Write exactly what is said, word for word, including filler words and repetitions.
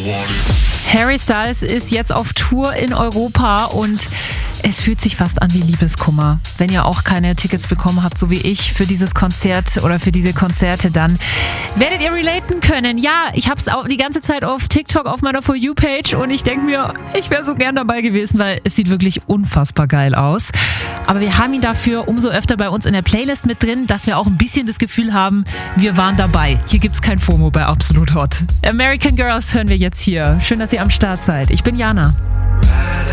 Harry Styles ist jetzt auf Tour in Europa und es fühlt sich fast an wie Liebeskummer. Wenn ihr auch keine Tickets bekommen habt, so wie ich, für dieses Konzert oder für diese Konzerte, dann werdet ihr relaten können. Ja, ich habe es auch die ganze Zeit auf TikTok auf meiner For You-Page und ich denke mir, ich wäre so gern dabei gewesen, weil es sieht wirklich unfassbar geil aus. Aber wir haben ihn dafür umso öfter bei uns in der Playlist mit drin, dass wir auch ein bisschen das Gefühl haben, wir waren dabei. Hier gibt's kein FOMO bei Absolut Hot. American Girls hören wir jetzt hier. Schön, dass ihr am Start seid. Ich bin Jana.